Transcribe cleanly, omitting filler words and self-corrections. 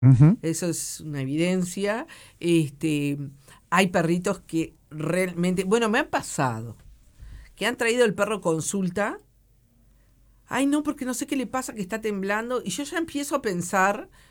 Ujú. Eso es una evidencia. Este, hay perritos que realmente, bueno, me han pasado, que han traído el perro consulta. Ay, no, porque no sé qué le pasa, que está temblando. Y yo ya empiezo a pensar.